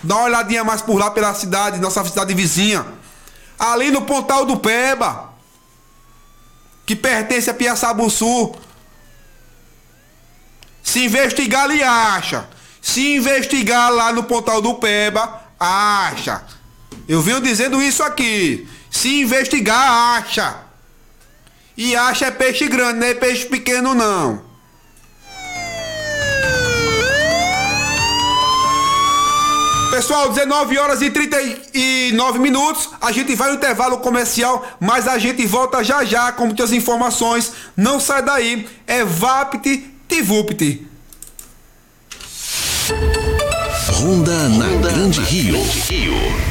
Dá uma olhadinha mais por lá pela cidade, nossa cidade vizinha. Ali no Pontal do Peba, que pertence a Piaçabuçu. Se investigar, ele acha. Se investigar lá no Pontal do Peba, acha. Eu venho dizendo isso aqui. Se investigar, acha. E acha é peixe grande, não é peixe pequeno, não. Pessoal, 19 horas e 39 minutos. A gente vai no intervalo comercial, mas a gente volta já já com muitas informações. Não sai daí. É VaptVupt. Ronda na Grande Rio.